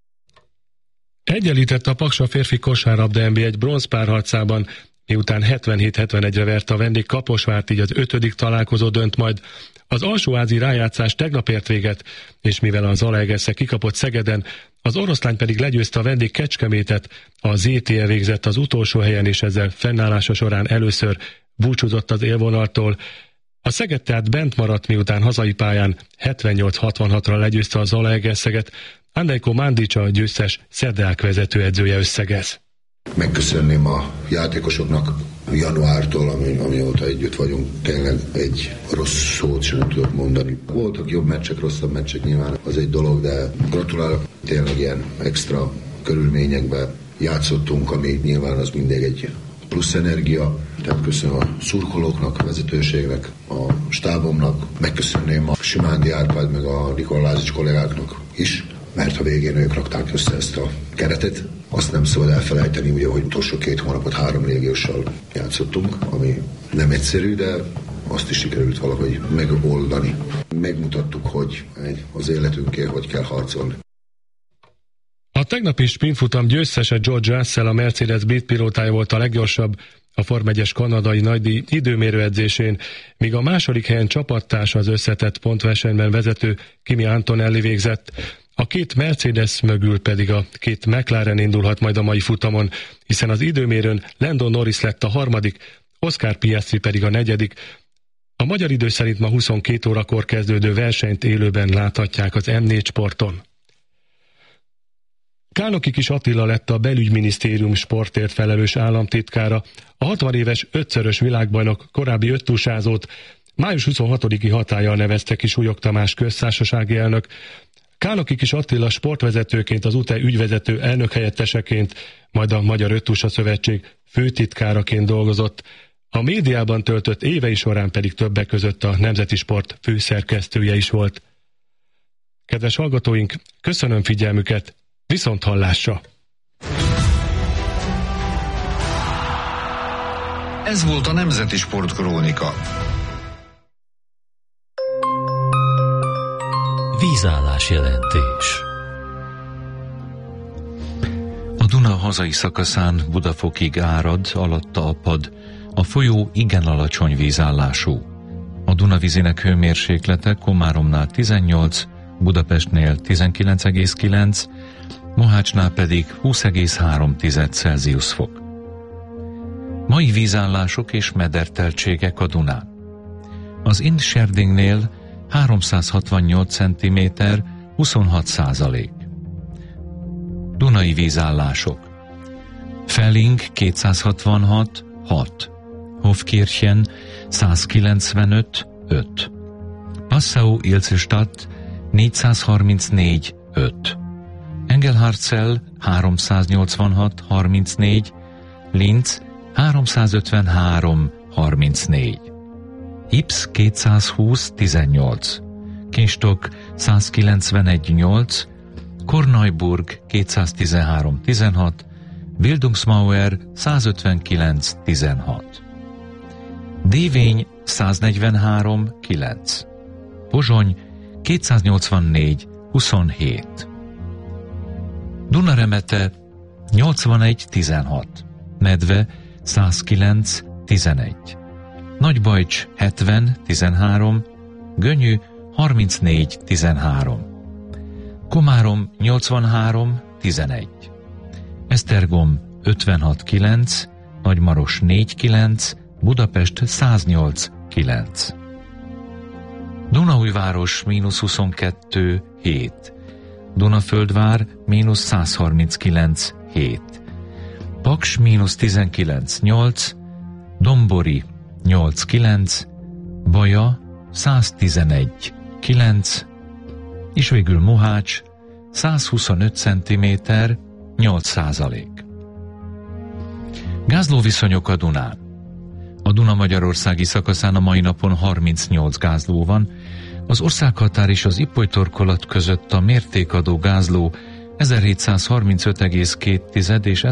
Speaker 21: Egyenlített a Paksa férfi kosárlabda NB1 bronzpárharcában, miután 77-71-re verte a vendég Kaposvárt, így az 5. találkozó dönt majd. Az alsóházi rájátszás tegnap ért véget, és mivel a Zalaegerszeg kikapott Szegeden, az Oroszlány pedig legyőzte a vendég Kecskemétet, a ZTE végzett az utolsó helyen, és ezzel fennállása során először búcsúzott az élvonaltól. A Szeged tehát bent maradt, miután hazai pályán 78-66-ra legyőzte a Zalaegerszeget. Andejko Mandic, a győztes Szerdeák vezetőedzője összegez.
Speaker 7: Megköszönném a játékosoknak januártól, amióta együtt vagyunk, tényleg egy rossz szót sem tudok mondani. Voltak jobb meccsek, rosszabb meccsek, nyilván az egy dolog, de gratulálok, tényleg ilyen extra körülményekben játszottunk, ami nyilván az mindig egy plusz energia. Tehát köszönöm a szurkolóknak, a vezetőségnek, a stábomnak, megköszönném a Simándi Árpád meg a Nikolázics kollégáknak is, mert a végén ők rakták össze ezt a keretet. Azt nem szabad elfelejteni, ugye, hogy utolsó 2 hónapot 3 légióssal játszottunk, ami nem egyszerű, de azt is sikerült valahogy megoldani. Megmutattuk, hogy az életünkért hogy kell harcolni.
Speaker 21: A tegnapi sprintfutam győztese George Russell, a Mercedes brit pilótája volt a leggyorsabb a Form 1-es kanadai nagydíj időmérő edzésén, míg a második helyen csapattársa az összetett pontversenyben vezető Kimi Antonelli végzett. A 2 Mercedes mögül pedig a 2 McLaren indulhat majd a mai futamon, hiszen az időmérőn Lando Norris lett a 3., Oscar Piastri pedig a 4. A magyar idő szerint ma 22 órakor kezdődő versenyt élőben láthatják az M4 Sporton. Kálnoki Kis Attila lett a Belügyminisztérium sportért felelős államtitkára. A 60 éves 5-szörös világbajnok korábbi öttúsázót május 26-i hatállyal nevezte ki Súlyog Tamás köztársasági elnök. Kálnoki Kis Attila sportvezetőként, az UTE ügyvezető elnökhelyetteseként, majd a Magyar Öttúsa Szövetség főtitkáraként dolgozott. A médiában töltött évei során pedig többek között a Nemzeti Sport főszerkesztője is volt. Kedves hallgatóink, köszönöm figyelmüket, viszont hallásra!
Speaker 18: Ez volt a Nemzeti Sport Krónika.
Speaker 9: Vízállás jelentés.
Speaker 6: A Duna hazai szakaszán Budafokig árad, alatta apad, a folyó igen alacsony vízállású. A Duna vízének hőmérséklete Komáromnál 18, Budapestnél 19,9, Mohácsnál pedig 20,3 Celsius fok. Mai vízállások és mederteltségek a Dunán. Az Ind-Serdingnél 368 cm, 26%. Dunai vízállások. Felling 266, 6. Hofkirchen 195, 5. Passau-Ilzestadt 434, 5. Engelhardzell 386, 34. Linz 353, 34. Ips 220, 18. Kinstok 191, 8. Korneuburg 213, 16. Bildungsmauer 159, 16. Dévény 143,9, Pozsony 284,27, Dunaremete 81,16, Medve 109,11, Nagybajcs 70,13, Gönyű 34,13, Komárom 83,11, Esztergom 56,9, Nagymaros 4,9, Budapest 108,9. Dunaújváros -22,7, Dunaföldvár -139,7, Paks -19,8, Dombori 8,9, Baja 111,9, és végül Mohács 125 cm, 8%. Gázlóviszonyok a Dunán. A Duna-magyarországi szakaszán a mai napon 38 gázló van, az országhatár és az Ipoly-torkolat között a mértékadó gázló 1735,2 és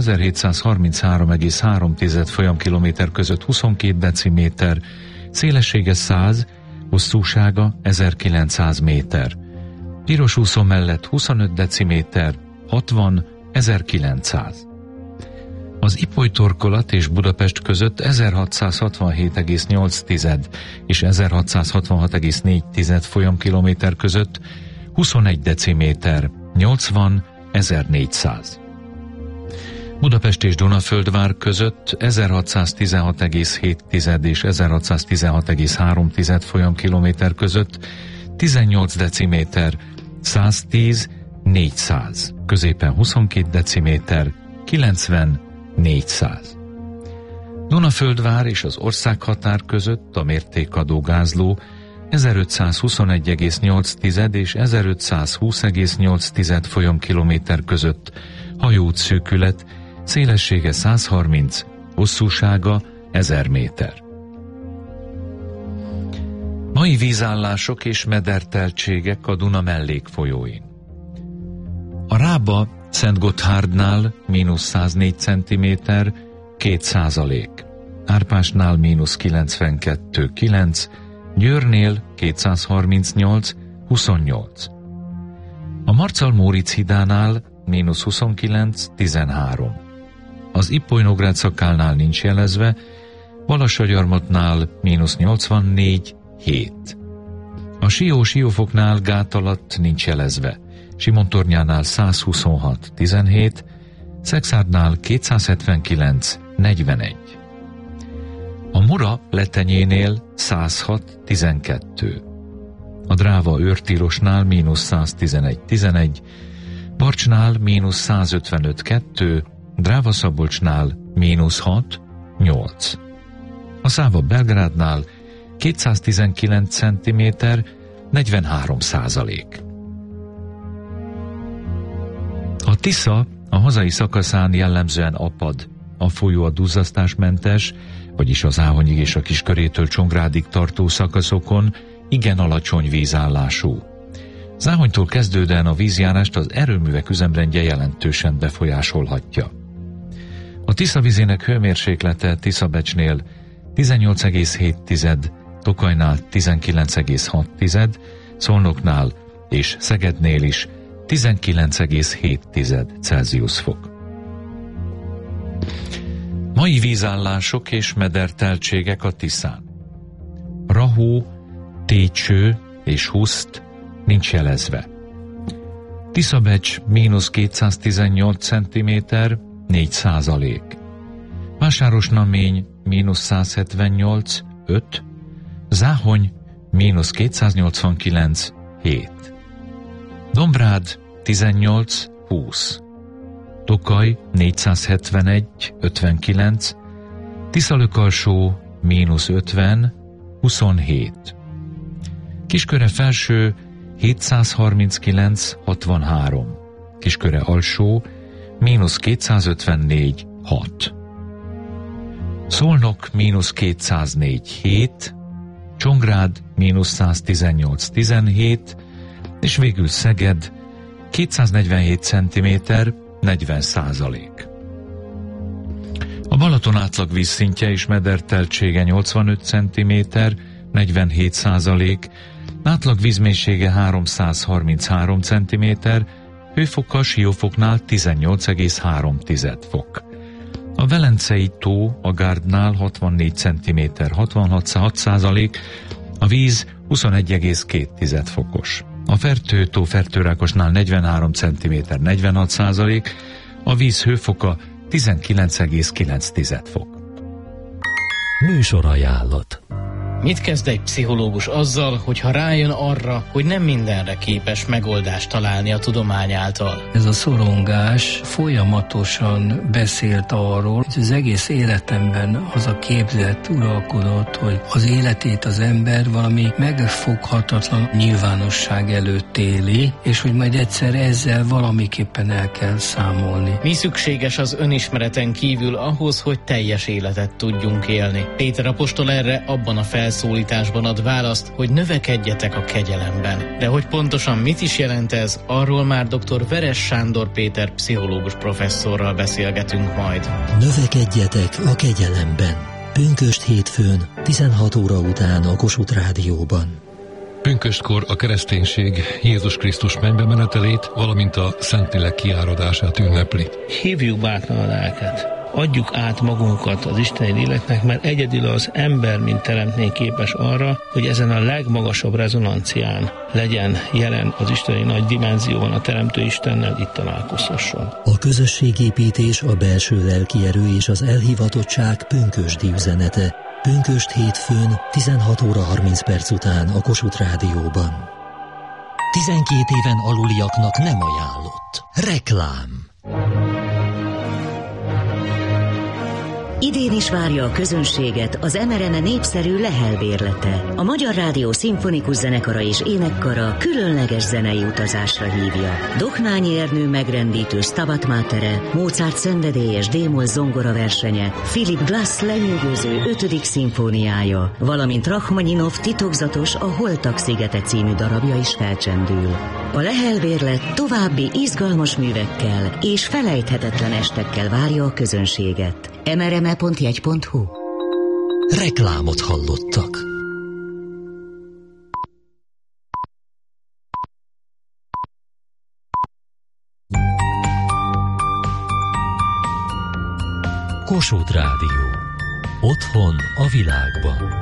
Speaker 6: 1733,3 folyamkilométer között 22 deciméter, szélessége 100, hosszúsága 1900 méter. Piros úszó mellett 25 deciméter, 60, 1900. Az Ipoly-torkolat és Budapest között 1667,8 és 1666,4 folyamkilométer között 21 deciméter, 80, 1400. Budapest és Dunaföldvár között 1616,7 és 1616,3 folyamkilométer között 18 deciméter, 110, 400, középen 22 deciméter, 90, 400. Dunaföldvár és az országhatár között a mértékadó gázló 1521,8 és 1520,8 folyamkilométer között hajóút szűkület, szélessége 130, hosszúsága 1000 méter. Mai vízállások és mederteltségek a Duna mellékfolyóin. A Rába Szentgotthárdnál -104 cm, 2%, Árpásnál -92,9, Győrnél 238, 28. A Marcal-Móricz hidánál -29, 13. Az Ipoly-Nógrád szakálnál nincs jelezve, Balassagyarmatnál -84, 7. A Sió-Siófoknál gát alatt nincs jelezve, Simontornyánál 126, 17, Szexárdnál 279, 41. A Mura Letenyénél 106, 12. A Dráva Őrtilosnál -111, 11, Barcsnál -155, 2, Dráva Szabolcsnál -6, 8. A Száva Belgrádnál 219 cm, 43%. A Tisza a hazai szakaszán jellemzően apad, a folyó a duzzasztásmentes, vagyis az Áhonyig és a Kiskörétől Csongrádig tartó szakaszokon igen alacsony vízállású. Záhonytól kezdődően a vízjárást az erőművek üzemrendje jelentősen befolyásolhatja. A Tisza vizének hőmérséklete Tiszabecsnél 18,7, Tokajnál 19,6, Szolnoknál és Szegednél is 19,7 Celsius fok. Mai vízállások és mederteltségek a Tiszán. Rahó, Técső és Huszt nincs jelezve. Tiszabecs -218 cm, 4%. Vásárosnamény -178, 5. Záhony -289, 7. Dombrád 18, 20. Tokaj 471, 59. Tiszalök-alsó -50, 27. Kisköre felső 739, 63. Kisköre alsó -254, 6. Szolnok -204, 7. Csongrád -118, 17. És végül Szeged 247 cm, 40%. A A Balaton átlag vízszintje és mederteltsége 85 cm, 47%, átlag vízmélysége 333 cm, hőfoka a Siófoknál 18,3 fok. A Velencei tó a Gárdnál 64 cm, 66%, a víz 21,2 fokos. A Fertő-tó Fertőrákosnál 43 cm, 46%, a víz hőfoka 19,9 fok.
Speaker 9: Műsorajánlat.
Speaker 10: Mit kezd egy pszichológus azzal, hogyha rájön arra, hogy nem mindenre képes megoldást találni a tudomány által?
Speaker 11: Ez a szorongás folyamatosan beszélt arról, hogy az egész életemben az a képzet uralkodott, hogy az életét az ember valami megfoghatatlan nyilvánosság előtt éli, és hogy majd egyszer ezzel valamiképpen el kell számolni.
Speaker 10: Mi szükséges az önismereten kívül ahhoz, hogy teljes életet tudjunk élni? Péter apostol erre abban a felszólításban ad választ, hogy növekedjetek a kegyelemben. De hogy pontosan mit is jelent ez, arról már dr. Veres Sándor Péter pszichológus professzorral beszélgetünk majd.
Speaker 9: Növekedjetek a kegyelemben. Pünkösd hétfőn, 16 óra után a Kossuth Rádióban.
Speaker 21: Pünköstkor a kereszténység Jézus Krisztus mennybe menetelét, valamint a Szentlélek kiáradását ünnepli.
Speaker 12: Hívjuk bátran a lelket. Adjuk át magunkat az isteni léleknek, mert egyedül az ember, mint teremtmény képes arra, hogy ezen a legmagasabb rezonancián legyen jelen az isteni nagy dimenzióban a Teremtő Istennel, itt találkozhasson.
Speaker 9: A közösségépítés, a belső lelki erő és az elhivatottság pünkösdi üzenete. Pünkösd hétfőn, 16 óra 30 perc után a Kossuth Rádióban. 12 éven aluliaknak nem ajánlott. Reklám.
Speaker 13: Idén is várja a közönséget az MRM népszerű Lehel bérlete. A Magyar Rádió Szimfonikus Zenekara és Énekkara különleges zenei utazásra hívja. Doknányi Ernő megrendítő Stabat Matere, Mozart szenvedélyes D-moll zongora versenye, Philip Glass lenyűgöző 5. szimfóniája, valamint Rachmaninov titokzatos A Holtak szigete című darabja is felcsendül. A Lehel bérlet további izgalmas művekkel és felejthetetlen estekkel várja a közönséget. mrme.jegy.hu.
Speaker 9: Reklámot hallottak. Kossuth Rádió. Otthon a világban.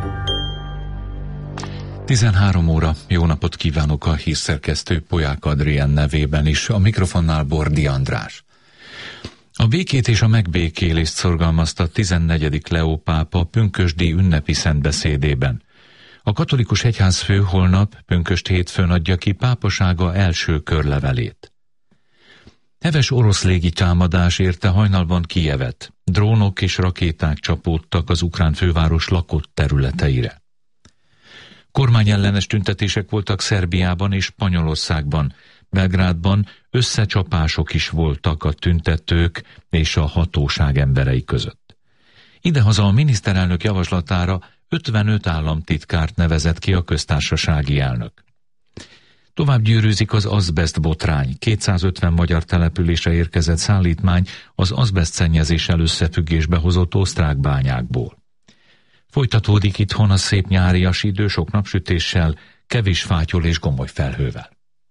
Speaker 6: 13 óra. Jó napot kívánok a hírszerkesztő Polyák Adrien nevében is. A mikrofonnál Bordi András. A békét és a megbékélést szorgalmazta 14. Leó pápa pünkösdi ünnepi szentbeszédében. A katolikus egyházfő holnap, pünkösd hétfőn adja ki pápasága első körlevelét. Heves orosz légitámadás érte hajnalban Kijevet. Drónok és rakéták csapódtak az ukrán főváros lakott területeire. Kormányellenes tüntetések voltak Szerbiában és Spanyolországban. Belgrádban összecsapások is voltak a tüntetők és a hatóság emberei között. Idehaza a miniszterelnök javaslatára 55 államtitkárt nevezett ki a köztársasági elnök. Tovább gyűrűzik az azbest botrány. 250 magyar településre érkezett szállítmány az azbestszennyezéssel összefüggésbe hozott osztrák bányákból. Folytatódik itthon a szép nyárias idő sok napsütéssel, kevés fátyol és gomoly felhővel.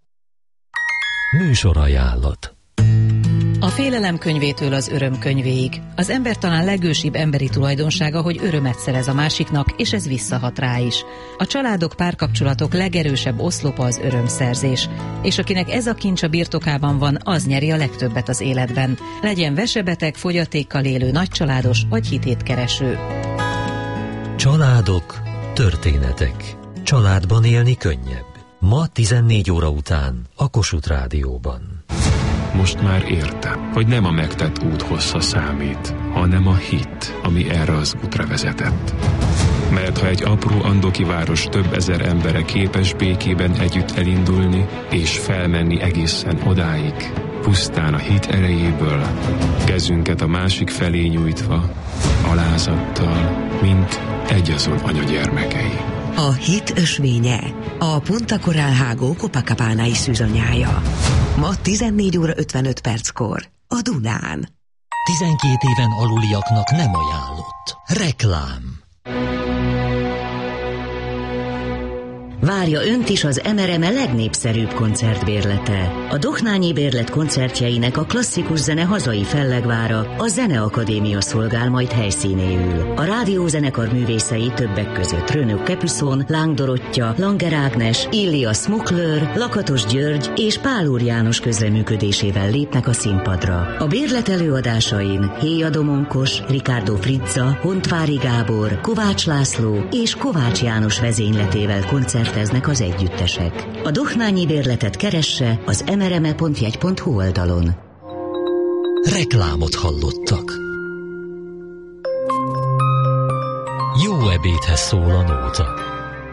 Speaker 9: Műsorajánlat.
Speaker 15: A félelem könyvétől az öröm könyvéig. Az ember talán legősibb emberi tulajdonsága, hogy örömet szerez a másiknak, és ez visszahat rá is. A családok, párkapcsolatok legerősebb oszlopa az örömszerzés. És akinek ez a kincs a birtokában van, az nyeri a legtöbbet az életben. Legyen vesebeteg, fogyatékkal élő, nagycsaládos vagy hitétkereső.
Speaker 9: Családok, történetek. Családban élni könnyebb. Ma 14 óra után a Kossuth Rádióban.
Speaker 22: Most már értem, hogy nem a megtett út hossza számít, hanem a hit, ami erre az útra vezetett. Mert ha egy apró andoki város több ezer embere képes békében együtt elindulni és felmenni egészen odáig, pusztán a hit erejéből, kezünket a másik felé nyújtva, alázattal, mint egyazon anyagyermekei.
Speaker 16: A hit ösvénye, a Punta Coral Hágó Copacabana-i szűzanyája. Ma 14 óra 55 perckor a Dunán.
Speaker 9: 12 éven aluliaknak nem ajánlott. Reklám.
Speaker 13: Várja önt is az MRME legnépszerűbb koncertbérlete. A Dohnányi Bérlet koncertjeinek a klasszikus zene hazai fellegvára, a Zeneakadémia szolgál majd helyszínéül. A rádiózenekar művészei többek között Rönök Kepüszon, Láng Dorottya, Langer Ágnes, Illia Smuklőr, Lakatos György és Pál Úr János közreműködésével lépnek a színpadra. A bérlet előadásain Héja Domonkos, Ricardo Frizza, Hontvári Gábor, Kovács László és Kovács János vezényletével koncerteznek az együttesek. A Dohnányi Bérletet keresse az mrme.jegy.hu oldalon.
Speaker 9: Reklámot hallottak. Jó ebédhez szól a nóta.